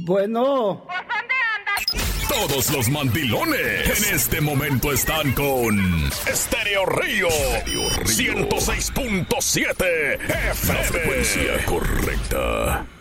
Bueno. ¿Pues dónde andas? Todos los mandilones en este momento están con Estéreo Río 106.7 FM. La frecuencia correcta.